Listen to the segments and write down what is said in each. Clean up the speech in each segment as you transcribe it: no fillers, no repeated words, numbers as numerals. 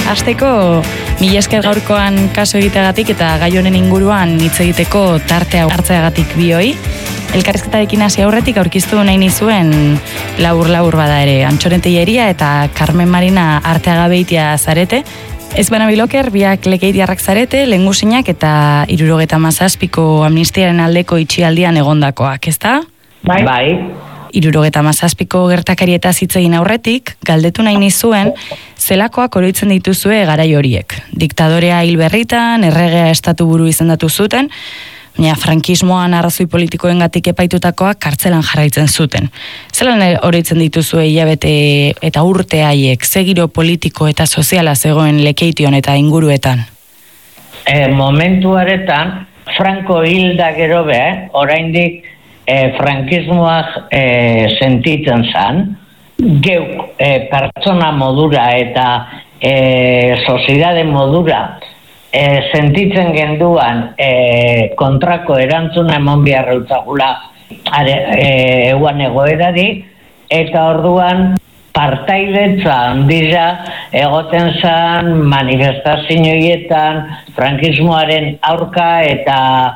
Hasteko, mila esker gaurkoan kaso egiteagatik eta gai honen inguruan hitz egiteko tartea hartzeagatik bioi. Elkarrizketarekin hasi aurretik aurkeztu nahi nizuen labur bada ere. Antxoren Telleria eta Carmen Marina Arteagabeitia zarete. Ez banabiloker, biak lekeitiarrak zarete, lehengusinak eta 77ko amnistiaren aldeko itxialdian egondakoak, ezta? Bai. 77ko gertakarietaz hitz egin aurretik, galdetu nahi nizuen, zelakoak oroitzen dituzue garai horiek. Diktadorea hil berritan, erregea estatu buru izendatu zuten, baina frankismoan arrazoi politikoengatik epaitutakoak kartzelan jarraitzen zuten. Zelan oroitzen dituzue hilabete eta urte haiek, ze giro politiko eta soziala zegoen Lekeition eta inguruetan? Momentu haretan, Franco hilda gero oraindik frankismoak sentitzen zan, geuk pertsona modura eta soziedade modura sentitzen genduan kontrako erantzuna emon biharra utzagula eguan egoerari, eta orduan partaidetza handia egoten zan manifestazioetan frankismoaren aurka eta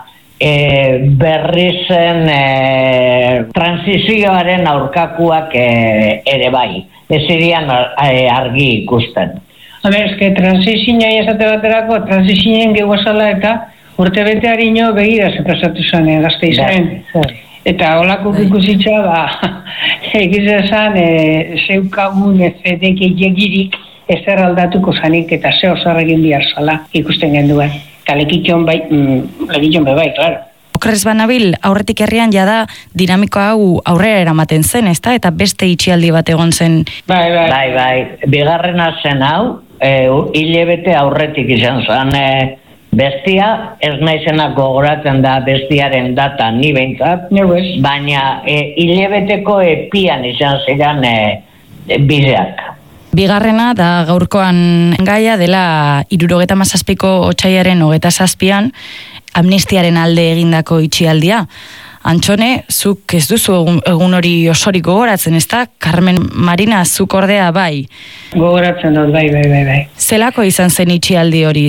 berri zen transizioaren aurkakuak ere bai. Ez irian argi ikusten. Eske transizioa esate baterako, transizioen gehuazala eta urte bete harino begira zepasatu zen gazte izan. Eta holako ikusitza egizan zeukagun ezedekeiegirik ezer aldatuko zanik eta ze osarregin bihar zala ikusten genduen. Eta Lekeition bai, klaro. Okrez banabil, aurretik herrian jada dinamiko hau aurrera eramaten zen, ezta? Eta beste itxialdi bat egon zen. Bai. Bigarrena zen hau, hilabete aurretik izan zen bestia, ez naizenak gogoratzen da bestiaren data ni behintzat, baina hilabeteko epian izan ziren bideak. Bigarrena da gaurkoan gaia dela 77ko otsaiaren 27an amnistiaren alde egindako itxialdia. Antxone, zuk ez duzu egun hori osorik gogoratzen, ez da? Carmen Marina, zuk ordea bai? Gogoratzen dut, bai. Zelako izan zen itxialdi hori?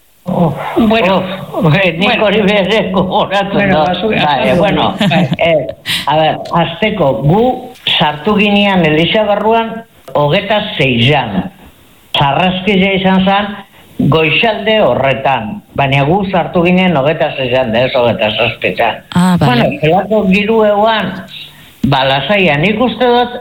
Nik hori bere gogoratzen dut. Azteko, gu sartu ginean Elisabarruan 26an. Zarraskila izan zen goixalde horretan, baina gu sartu ginen 26an, ez 27an. Bueno, zelako giru eguan, lasaian, nik uste dut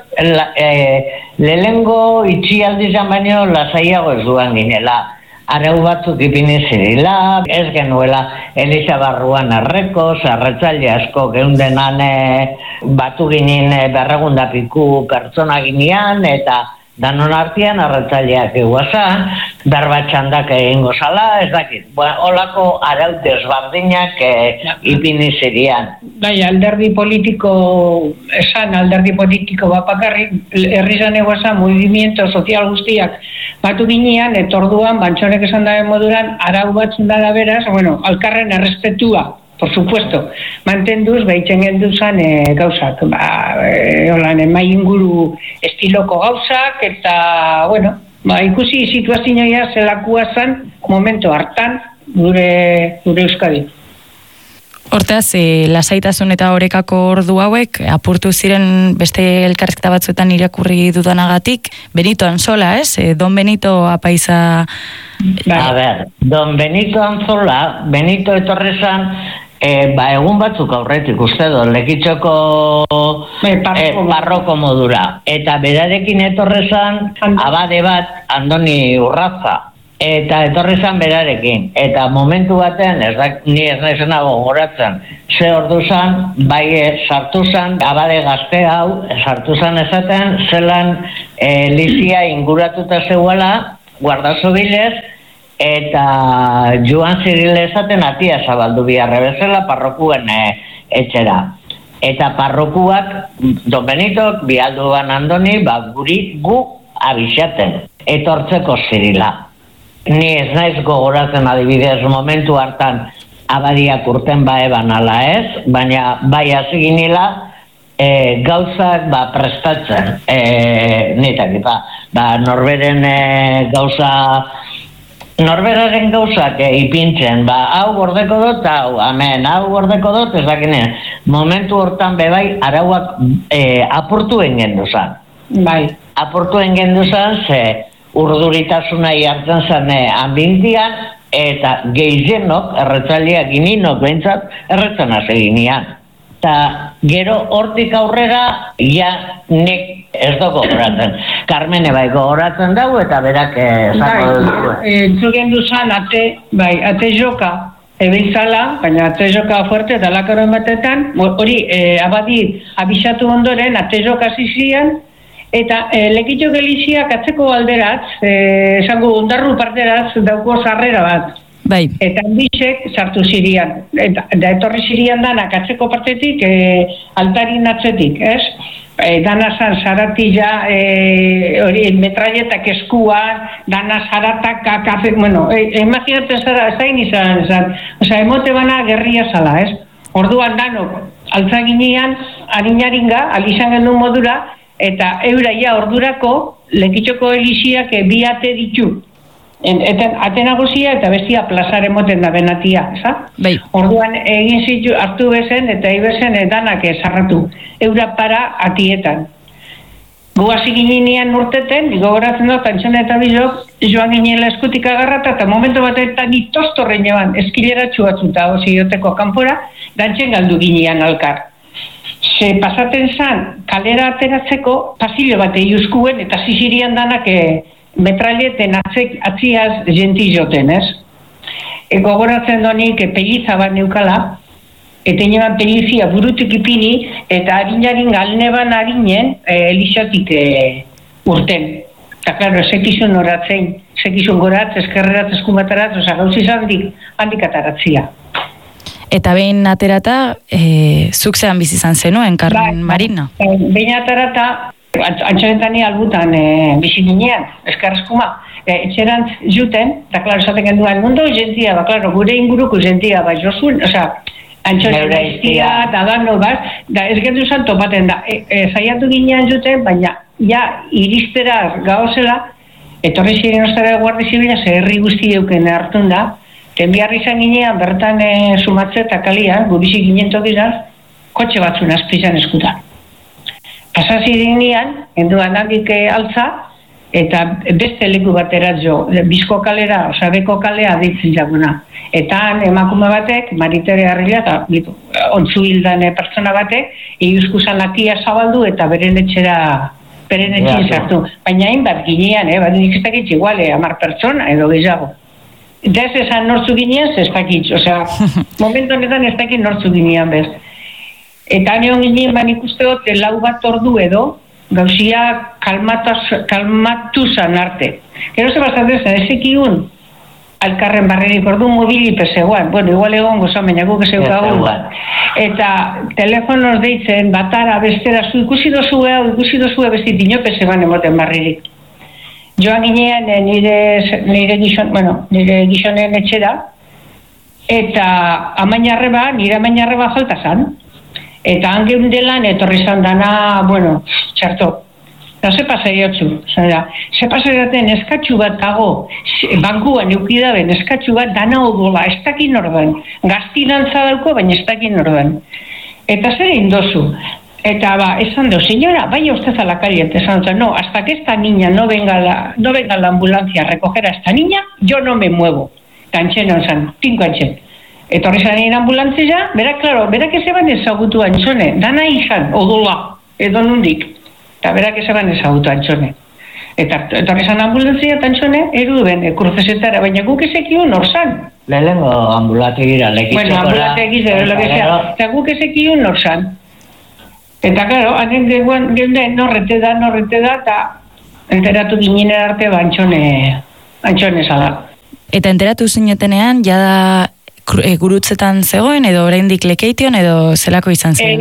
lehengo itxialdizan baino lasaiago ez duan ginela. Arau batzuk ipini zirila, ez genuela Elisabarruan erreko, zarretzaile asko geundenan batu ginen berregundapiku pertsona ginean, eta danon artean arretzaileak eguazan, berbatxandak egingo zala, ez dakit. Olako arau desbardinak ipini zirian. Bai, alderdi politiko bapakarrik, herrizan eguazan, movimiento sozial guztiak batu ginean, etorduan, bantxonek esan dabe moduran, arau batzun dara beraz, alkarren errespetua, por supuesto, mantenduz, behitzen genduzan gauzak, holan, mai inguru estiloko gauzak, eta, ikusi situazioa zelakua zen, momento hartan, gure Euskadi. Hortaz, lasaitasun eta orekako ordu hauek, apurtu ziren beste elkarrizketa batzuetan irakurri dudanagatik, Benito Anzola, ez? Don Benito apaiza... Don Benito Anzola, Benito etorrezan, egun batzuk aurretik uste do, Lekeitzoko parroko modura. Eta berarekin etorrezan abade bat, Andoni Urraza. Eta etorrezan berarekin. Eta momentu baten, ni ez naizena gogoratzen, ze ordu zan, bai sartu zan, abade gazte hau, sartu zan esaten, zelan lizia inguratuta zeuela, guardazobilez, eta joan zirile esaten atia zabaldu biharre bezala parrokuen etxera. Eta parrokuak, Don Benitok, bialduan Andoni, gu abixaten, etortzeko zirila. Ni ez naiz gogoratzen adibidez momentu hartan abadiak urten baeban ala ez, baina bai hasi ginela gauzak prestatzen, nitak, norberen gauza norberaren gauzak ipintzen, hau gordeko dut, hau gordeko dut, ez dakinen, momentu hortan bebai arauak apurtu engen duzan. Bai. Apurtu engen duzan, ze urduritasuna jartzen zen ambientian, eta gehienok, erretzaileak gininok behintzat, erretzen azeginean. Eta gero hortik aurrera, nik ez dugu gogoratzen. Carmene bai gogoratzen dago eta berak zango dugu. Entzugen duzan ate joka ebiltzala, baina ate joka fuerte eta lakaro ematetan, hori abadi abisatu ondoren ate joka zizian, eta lekitxo geliziak atzeko alderatz, esango ondarru parteraz dauko sarrera bat. Bai. Eta handixek sartu zirian. Eta etorri zirian danak atzeko partetik, altarin atzetik, ez? Dana zan zaratila, metralletak eskuan, dana zaratak, imaginatzen zara, zain izan, emote bana gerria zala, ez? Orduan danok, altzaginean, harinaringa, alizan genuen modura, eta euraia ordurako, lekitxoko eliziak bi ate ditu. Ate nagusia eta bestia plazaren moten da benatia, eza? Bai. Orduan egin zitu hartu bezen eta ibezen danak zarratu. Eura para atietan. Guazi ginean urteten, gogoratzen dut, Antxone eta Bilok, joan ginela eskutik agarrata, eta momentu batetan itostorren eban, eskileratxu batzuta, osioteko kanpora, dantzen galdu ginean alkar. Se pasaten zan, kalera ateratzeko, pasillo bat eiuzkuen, eta zizirian danak metralieten atziaz jenti joten, ez? Gogoratzen donik peliza bat neukala, eta ineban pelizia burutik ipini, eta harinarin galneban harinen elixatik urten. Eta, klaro, sekizun horatzen, sekizun goratz, eskerreratz, eskumataratz, gauziz handik ataratzia. Eta behin aterata, zuk zean bizizan zenuen, Carmen Marina? Behin aterata, Antxonetani albutan bizi ginean, eskarreskuma, etxerantz juten, eta klaro, esaten genduan, mundu jentia, klaro, gure inguruko jentia, josun, Antxoneta iztia, da dano bat, da ez gendu zan topaten da, zaiatu ginean juten, baina iristera gauzela, etorri ziren ostara guardi zibila, herri guzti euken hartun da, tenbiarri izan ginean, bertan sumatze eta kalia, gubizi ginen tokizaz, kotxe batzun azpizan eskuta. Pasazirin nian, enduan handik altza, eta beste leku baterat jo, bizko kalera, beko kalea ditzen jaguna. Eta emakume batek, Maritere Arrila, eta ontzu hildan pertsona batek, iuskuzan atia zabaldu eta beren etxean sartu. Baina hainbat ginean, bat nik ez dakitz iguale, 10 pertsona edo gehiago. Eta ez esan nortzu ginean, ez dakitz, momentu honetan ez dakitz nortzu ginean bez. Eta neon ginen ikuste dut, lau bat ordu edo, gauzia kalmatu zan arte. Gero ze bastatzen zen, ezekiun, alkarren barrerik ordu mobilipe zegoan. Bueno, igual egon gozan, baina guk ezeukagun. Eta telefonoz deitzen, batara, bestera, ikusi dozue besti dinope zeban emoten barrerik. Joan ginean nire gizonen etxera, eta nire amainarreba falta zan. Eta hangeun delan etorri zan dana, txarto. Eta ze pasaiotzu, ze pasaiaten eskatxu bat dago, bankuan eukidaben eskatxu bat dana odola, ez dakin ordan. Gaztinantza dauko, baina ez dakin ordan. Eta zer indozu? Eta esan deu, señora, vaya usted a la calle, esan dut, no, hasta que esta niña no venga la ambulancia a recoger a esta niña, yo no me muevo. Antxen zan, 5 antxen. Etorri zanein ambulantzia, berak ezeban ezagutu Antxone, dana izan, odola, edo nundik. Eta berak ezeban ezagutu Antxone. Eta etorri zan ambulantzia eta Antxone, eruden, kruzesetara, baina guk ezekiun hor zan. Lehenengo ambulategira, lekitxokora. Bueno, ambulategira, eta guk ezekiun hor zan. Eta, klaro, hanen geuden norrete da, eta enteratu ginen arte Antxone zala. Eta enteratu zinetenean, jada gurutzetan zegoen, edo oraindik lekeition, edo zelako izan zen?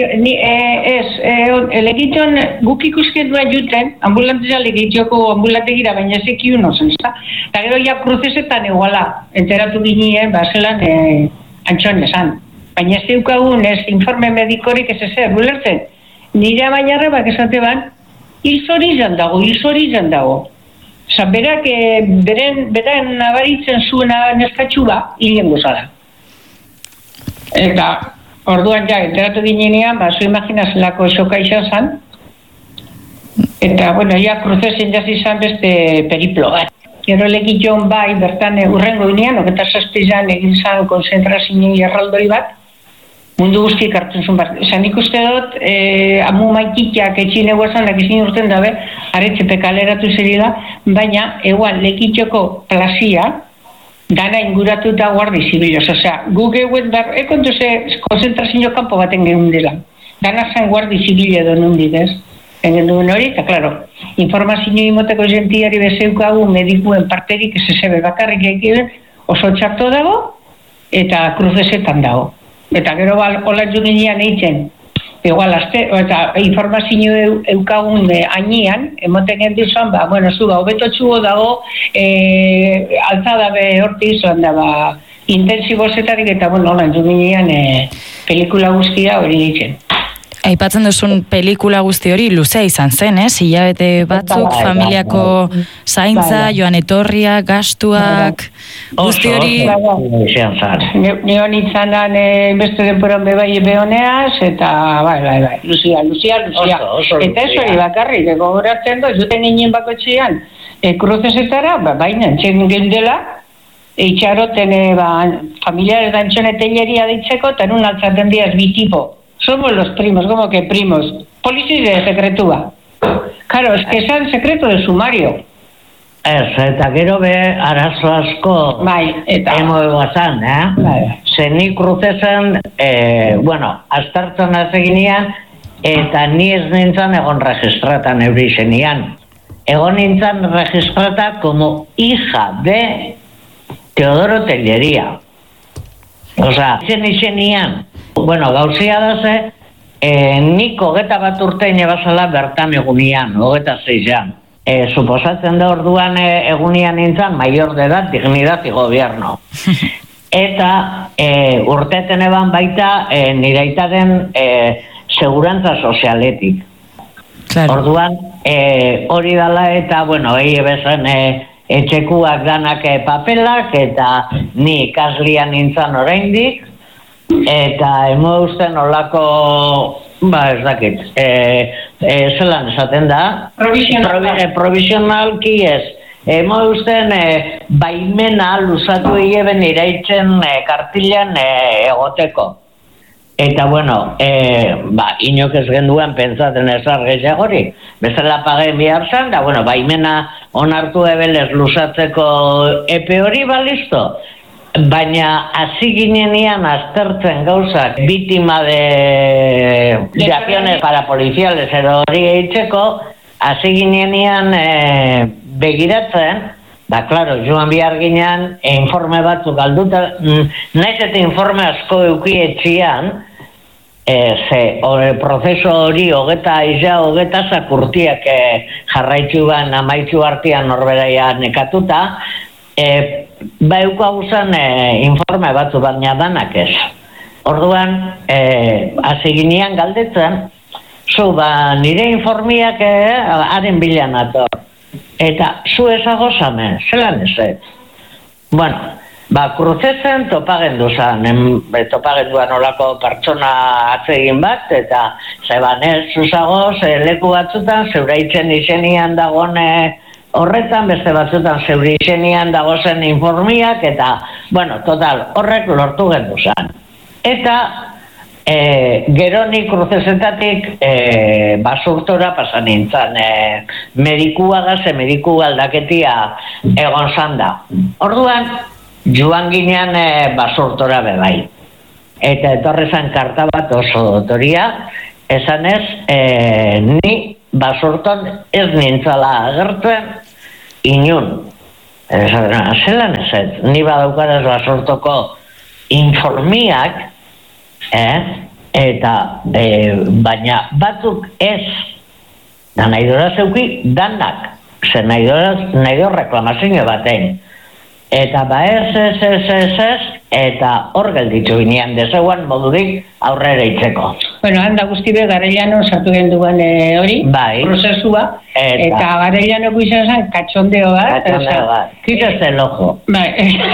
Lekeition guk ikusken duen juten, ambulantzia lekeitioko ambulategira, baina ezekiun ozen, eta gero ja kruzesetan eguala, enteratu ginen, zelan Antxone zan. Baina ez deukagun, ez informe medikorik ez ezer, bulertzen. Nire amainarrebak esate ban, hil zori izan dago. berak, beren nabaritzen zuena neskatxu hilen gozala. Eta, orduan enteratu ginenean, zu imaginazelako soka izan zan, eta, kruzezen jaz izan beste periplo bat. Gero lekitxon bertan urrengo ginean, 27an egin zan konzentrazio erraldoi bat, mundu guztiek hartzen zuen bat. Esan ikuste dut, amu maikitiak etxin eguazanak izin urten dabe, aretzepe kaleratu zerila, baina, egual, lekitxoko plazia, dana inguratuta guardi zibiloz. Osea, guk eguen kontu konzentrazio kanpo baten gehun dela. Dana zen guardi zibile edo nundik, ez? Engen duen hori, eta, klaro, informazio imoteko jentiari bezeukagu medikuen parterik ez ezebe bakarrik egiten oso txarto dago, eta kruzesetan dago. Eta gero hola juginean eitzen, igual, eta informazio eukagun ainean, emoten genduzan, hobeto txugo dago, altzada horti izan da, intensibozetarik, eta hola juginean pelikula guztia hori ditzen. Aipatzen duzun pelikula guzti hori luzea izan zen, hilabete batzuk, familiako zaintza, joan etorria, gastuak, guzti hori... Nio nintzanan beste denporan bebai behoneaz, eta Lucia. Eta ez hori bakarrik, gogoratzen dut, zuten ginen bako etxean, kruzesetara, baina, txen gendela, itxaroten familiares da entxonetelleria ditzeko, eta nun altzaten diaz bitipo. Somos los primos, ¿cómo que primos? Policía de secretúa. Claro, es que es secreto de sumario. Eta gero arazo asko emo egoazan, Zeni kruzezen, astartzen azeginean, eta ni ez nintzen egon registratan euri zenian. Egon nintzen registrata como hija de Teodoro Tellería. Osea, zenian, gauzia da ze, nik 21 urtein ebazala bertan egunian, 26an. Suposatzen da orduan egunian nintzen, mayor de edad, dignidad y gobierno. Eta urteten eban baita nire aitaren segurantza sozialetik. Orduan, hori dala eta, egi ebezen etxekuak danak papelak, eta ni ikaslian nintzen oraindik, eta emo usten olako, ez dakit, zelan esaten da? Provisionalki ez. Emo usten baimena luzatu egeben iraitzen kartilan egoteko. Eta, inok ez genduen pentsaten ezar gehiagori. Bezala paguen bihar zan, da, baimena onartu ebelez luzatzeko epe hori, listo. Baina, hasi ginenean aztertzen gauzak bitima de acciones parapoliciales edo hori eitzeko, hasi ginenean begiratzen, claro, joan bihar ginean informe batzuk alduta, naiz eta informe asko eukietxian, prozeso hori hogeta zakurtiak jarraitu ban amaitu artean norberaia nekatuta, eukaguzan informe batzu baina danak ez. Orduan, hasi ginean galdetzen, nire informiak haren bilan ator. Eta zu ezagozame, zelan ez? Kruzezen topagendu zan, topagenduan olako pertsona atzegin bat, eta zeban ez zuzagoz, leku batzutan, zeuraitzen izenian dagoen horretan, beste batzutan zeure izenian dagozen informiak, eta, total, horrek lortu gendu zan. Eta, gero ni kruzezetatik basurtora pasan nintzen, medikuagaz, mediku aldaketia egon zan da. Orduan, joan ginean basurtora bebai. Eta etorrezan karta bat oso dotoria, esanez, ni basurton ez nintzala agertzen inun. Zelan ez, ni badaukaraz basurtoko informiak, eta baina batzuk ez, da nahi dora zeuki danak, ze nahi dora reklamazio batein. Eta ez, eta hor gelditu ginean, dezeguan modurik aurrera itzeko. Bueno, handa guzti be, Garellano sartu genduan hori, prozesua, eta Garellanoko izan zen katxondeo bat. Katxondeo bat, quítese el ojo. Bai.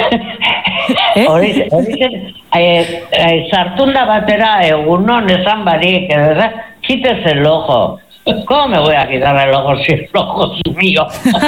Hori sartunda batera egunon esan barik, quítese el ojo. ¿Cómo me voy a quitar el ojo si el ojo es mío?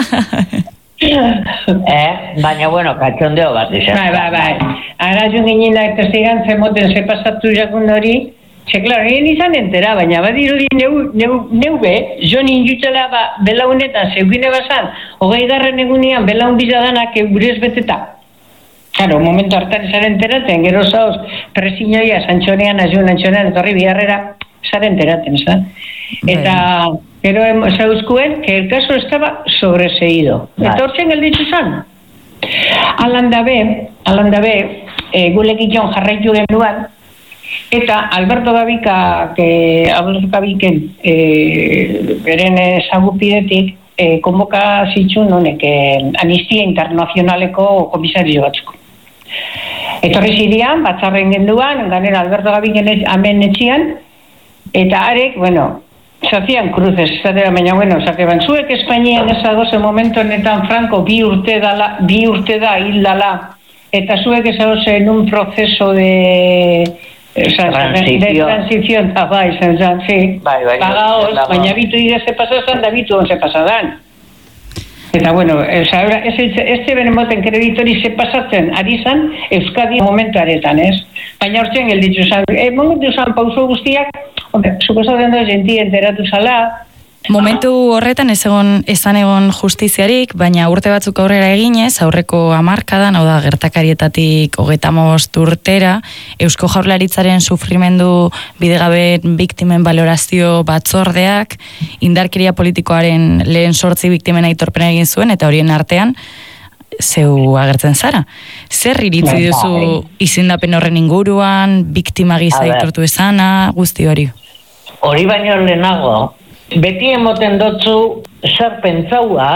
Baina, bueno, katxondeo bat izan. Bai. Ara joan ginen eta zigan zemoten ze pasatu jakun hori, ze, klaro, egin izan entera, baina badirudi neu be, jo ninjutela belaunetan zeugine bazan, 20. egunean belaun bizadanak eurez beteta. Claro, momentu hartan zaren enteraten, gero zauz, presinoia, santxonean, azun antxonean, etorri biharrera, zaren enteraten, zan? Eta, gero zauzkuen, que el caso estaba sobreseído. Eta hortzen gelditu zan. Alandabe, gulekiton jarraitu genduan, eta Alberto Gabiken beren ezagupidetik konboka zitxun honek Amnistia Internazionaleko komisario batzuk. Etorri zidian, batzarren genduan, ganera Alberto Gabiken amen etxian, eta arek, bueno, zazien cruces, baina, bueno, zateban, zuek Espainian ezagozen momentu honetan Franco bi urte da hil dala, eta zuek ezagozen un proceso de transición, bai, zen, sí, pagaos, baina bitu ideze pasazan, da bitu onze pasadan. Eta, bueno, este benemoten kreditori ze pasatzen ari zan, Euskadi momentuaretan, ez? Baina hortzen gelditzu zan, momentu zan pauso guztiak, suposatzen da jentia enteratu zala. Momentu horretan esan egon justiziarik, baina urte batzuk aurrera eginez, aurreko hamarkadan, hau da gertakarietatik 35 urtera, Eusko Jaurlaritzaren sufrimendu bidegabe biktimen balorazio batzordeak, indarkeria politikoaren lehen 8 biktimen aitorpena egin zuen, eta horien artean, zeu agertzen zara. Zer iritzi duzu izendapen horren inguruan, biktima gisa aitortu esana, guzti hori? Hori baino lehenago, beti emoten dotzu zer pentsaua,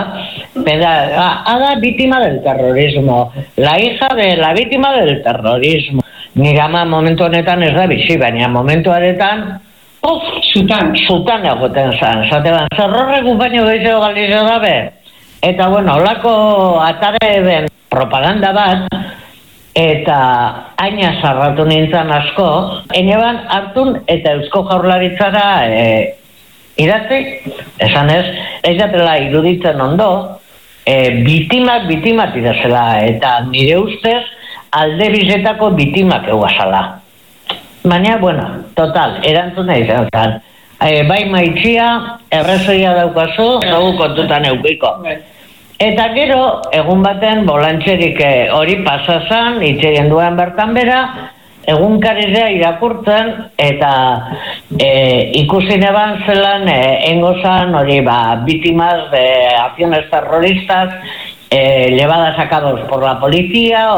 ada víctima del terrorismo, la hija de la víctima del terrorismo. Nire ama momentu honetan ez da bizi, baina momentu honetan zutan egoten zan. Zateban, zerrorregu baino gehiago galizo dabe. Eta, bueno, holako atare ben propaganda bat, eta aina zarratu nintzen asko, eneban hartun eta Eusko Jaurlaritzara idatzi, esan ez jatela iruditzen ondo, bitimak idazela, eta nire ustez alde bizetako bitimak eguazala. Baina, bueno, total, erantzuna izan zen. Bai maitxia, errezoia daukazu, dugu kontutan eukiko. Eta gero, egun baten, bolantxerik hori pasazan, itxegen duen bertan bera, egunkarizea irakurtzen, eta ikusi neban zelan, engozan hori, víctimas de acciones terroristas, llevadas a cabo por la policía,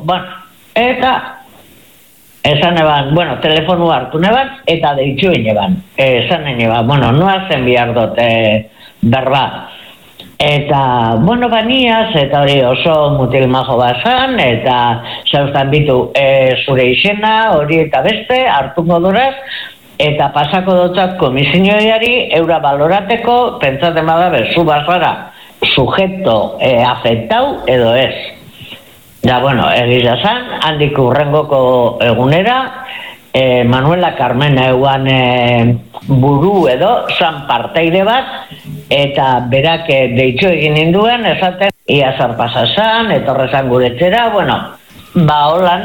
eta esan eban, bueno, telefonu hartu neban, eta deitxu eban. Esan eban, bueno, noazen bihar dut berba. Eta, bueno, baniaz, eta hori oso mutil majo bazan, eta zauztan bitu zure izena, hori eta beste, hartuko duraz, eta pasako dutzat komisioiari eura balorateko, pentsaten badabe, zu bazara, sujeto afektau edo ez. Ja, bueno, egiz zan, handik urrengoko egunera, Manuela Carmena eguan buru edo, zan parteide bat, eta berak deitxo egin ninduen, esaten, ia zarpasazan, etorrezan guretzera, bueno, holan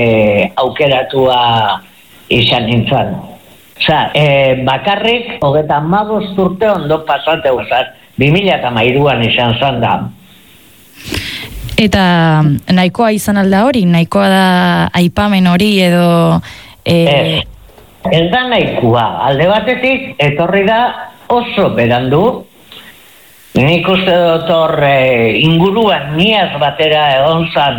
aukeratua izan nintzen. Osa, bakarrik, 35 urte ondo pasate guzat, 2013an izan zan da. Eta nahikoa izan alda hori? Nahikoa da aipamen hori edo... Ez da nahikoa. Alde batetik, etorri da oso berandu. Nik uste dut inguruan niaz batera egon zan